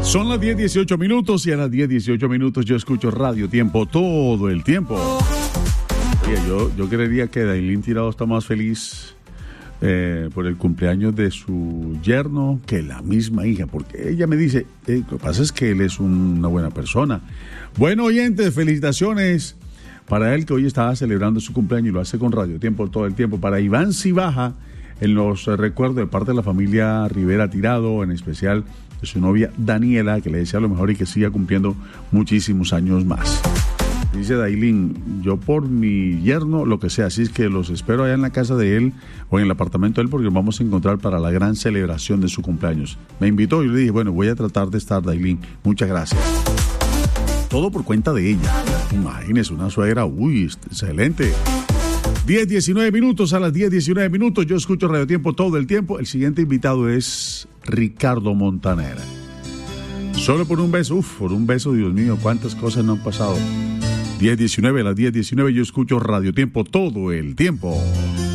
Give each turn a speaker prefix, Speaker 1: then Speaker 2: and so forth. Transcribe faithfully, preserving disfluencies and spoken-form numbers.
Speaker 1: Son las diez dieciocho minutos y a las diez dieciocho minutos yo escucho Radio Tiempo todo el tiempo. Oye, yo, yo creería que Dailín Tirado está más feliz eh, por el cumpleaños de su yerno que la misma hija, porque ella me dice, eh, lo que pasa es que él es un, una buena persona. Bueno, oyentes, felicitaciones para él que hoy estaba celebrando su cumpleaños y lo hace con Radio Tiempo todo el tiempo. Para Iván Cibaja, en los eh, recuerdos de parte de la familia Rivera Tirado, en especial de su novia Daniela, que le desea lo mejor y que siga cumpliendo muchísimos años más. Dice Dailín, yo por mi yerno, lo que sea, así es que los espero allá en la casa de él o en el apartamento de él porque nos vamos a encontrar para la gran celebración de su cumpleaños. Me invitó y yo le dije, bueno, voy a tratar de estar, Dailín, muchas gracias. Todo por cuenta de ella. Imagínese, una suegra, uy, excelente. diez diecinueve minutos, a las diez diecinueve minutos, yo escucho Radio Tiempo todo el tiempo. El siguiente invitado es Ricardo Montaner. Solo por un beso, uff, por un beso, Dios mío, cuántas cosas no han pasado. diez diecinueve, a las diez diecinueve yo escucho Radio Tiempo todo el tiempo.